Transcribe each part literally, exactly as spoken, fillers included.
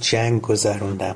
جنگ گذروندم.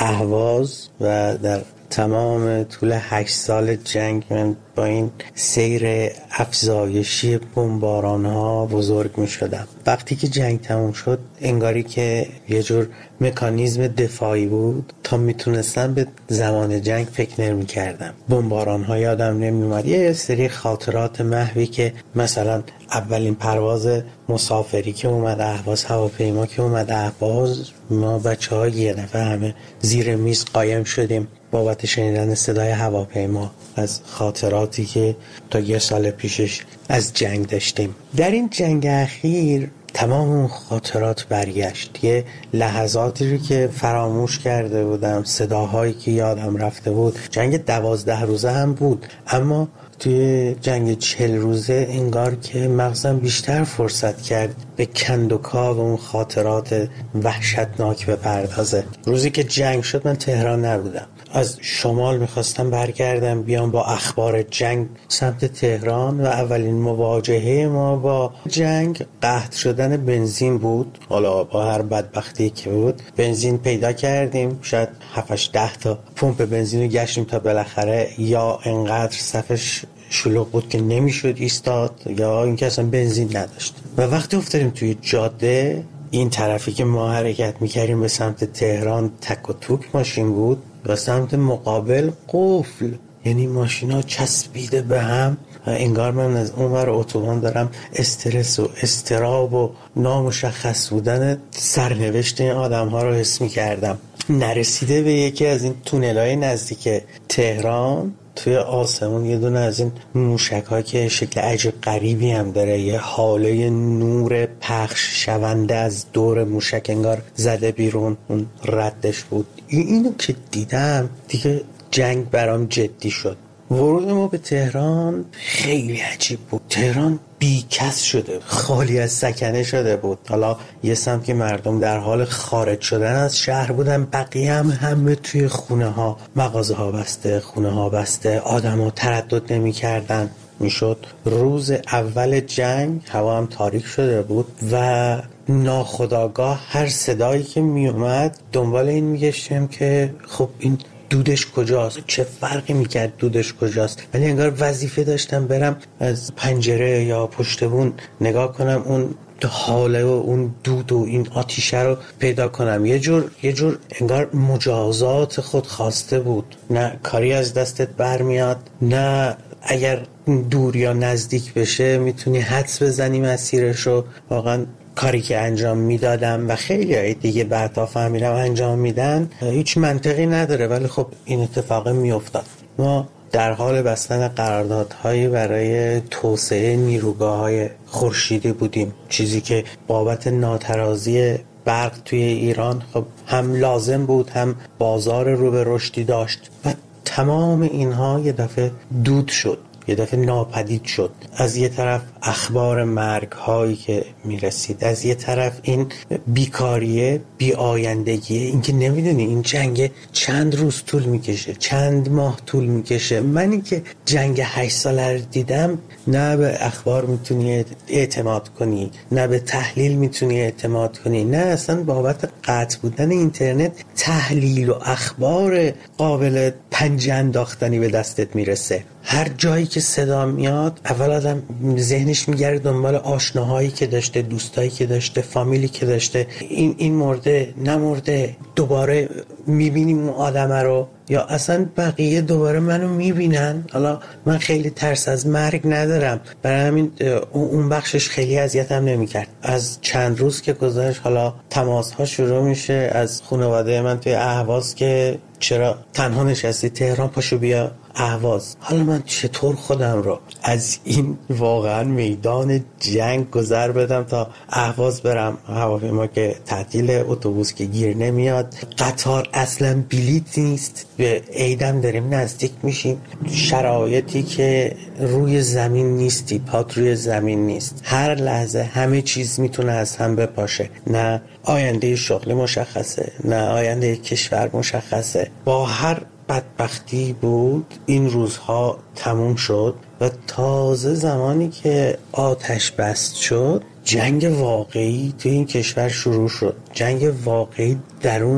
اهواز و در تمام طول هشت سال جنگ من با این سیر افزایشی بمباران ها بزرگ می شدم. وقتی که جنگ تموم شد انگاری که یه جور مکانیزم دفاعی بود، تا میتونستم به زمان جنگ فکر نمی کردم. بمباران ها یادم نمی اومد. یه سری خاطرات محوی که مثلا اولین پرواز مسافری که اومد اهواز، هواپیما که اومد اهواز، ما بچه ها یه دفعه همه زیر میز قایم شدیم بابت شنیدن صدای هواپیما از خاطراتی که تا یه سال پیشش از جنگ داشتیم. در این جنگ اخیر تمام اون خاطرات برگشت. یه لحظاتی رو که فراموش کرده بودم، صداهایی که یادم رفته بود. جنگ دوازده روزه هم بود، اما توی جنگ چهل روزه انگار که مغزم بیشتر فرصت کرد به کندوکاو و اون خاطرات وحشتناک بپردازه. روزی که جنگ شد من تهران نبودم. از شمال میخواستم برگردم بیام با اخبار جنگ سمت تهران و اولین مواجهه ما با جنگ قحط شدن بنزین بود. حالا با هر بدبختی که بود بنزین پیدا کردیم، شاید هفت ده تا پمپ بنزین رو گشتیم تا بالاخره یا انقدر صفش شلوغ بود که نمیشد ایستاد یا اینکه اصلا بنزین نداشت. و وقتی افتادیم توی جاده، این طرفی که ما حرکت میکردیم به سمت تهران تک و توک ماشین بود و سمت مقابل قفل، یعنی ماشینا چسبیده به هم. انگار من از اون ور اتوبان دارم استرس و استراب و نامشخص بودن سرنوشت این آدم ها رو حس میکردم. نرسیده به یکی از این تونل‌های نزدیک تهران، توی آسمون یه دونه از این موشک ها که شکل عجیب غریبی هم داره، یه حاله نور پخش شونده از دور موشک انگار زده بیرون، اون ردش بود. اینو که دیدم دیگه جنگ برام جدی شد. ورود ما به تهران خیلی عجیب بود. تهران بیکس شده، خالی از سکنه شده بود. حالا یه سمت که مردم در حال خارج شدن از شهر بودن، بقیه هم همه توی خونه ها، مغازه ها بسته، خونه ها بسته، آدم ها تردد نمی کردن. میشد روز اول جنگ، هوا هم تاریک شده بود و ناخودآگاه هر صدایی که می اومد دنبال این میگشتیم که خب این دودش کجاست، چه فرقی میکرد دودش کجاست. ولی انگار وظیفه داشتم برم از پنجره یا پشت بون نگاه کنم اون حاله و اون دود و این آتیشه رو پیدا کنم. یه جور یه جور انگار مجازات خود خواسته بود. نه کاری از دستت برمیاد، نه اگر دور یا نزدیک بشه میتونی حدس بزنی مسیرش رو. واقعا کاری که انجام میدادم و خیلی های دیگه بعدا فهمیدم انجام میدن هیچ منطقی نداره، ولی خب این اتفاق میافتاد. ما در حال بستن قراردادهایی برای توسعه نیروگاه‌های خورشیدی بودیم، چیزی که بابت ناترازی برق توی ایران خب هم لازم بود، هم بازار رو به رشدی داشت و تمام اینها یه دفعه دود شد، یه دفعه ناپدید شد. از یه طرف اخبار مرگ هایی که میرسید، از یه طرف این بیکاریه، بی آیندگیه، این که نمیدونی این جنگ چند روز طول میکشه، چند ماه طول میکشه. منی که جنگ هشت ساله رو دیدم، نه به اخبار میتونی اعتماد کنی، نه به تحلیل میتونی اعتماد کنی، نه اصلا بابت قطع بودن اینترنت تحلیل و اخبار قابل پنجه انداختنی به دستت میرسه. هر جایی که صدا میاد اول آدم ذهنش میگره دنبال آشناهایی که داشته، دوستایی که داشته، فامیلی که داشته. این این مرده نمرده، دوباره میبینیم اون آدمه رو یا اصلا بقیه دوباره منو میبینن. حالا من خیلی ترس از مرگ ندارم، برای همین اون بخشش خیلی اذیتم نمیکرد. از چند روز که گذشت حالا تماس ها شروع میشه از خانواده من توی اهواز که چرا تنها نشستی تهران، پاشو بیا اهواز. حالا من چطور خودم رو از این واقعا میدان جنگ گذر بدم تا اهواز برم؟ هواپیما که تعطیل، اتوبوس که گیر نمیاد، قطار اصلا بلیط نیست، به عیدم داریم نزدیک میشیم، شرایطی که روی زمین نیستی، پات روی زمین نیست، هر لحظه همه چیز میتونه از هم بپاشه. نه آینده شغل مشخصه، نه آینده کشور مشخصه. با هر بدبختی بود این روزها تموم شد و تازه زمانی که آتش بست شد جنگ واقعی تو این کشور شروع شد. جنگ واقعی درون